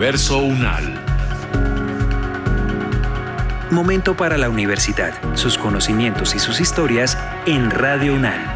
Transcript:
Universo UNAL. Momento para la universidad, sus conocimientos y sus historias en Radio UNAL.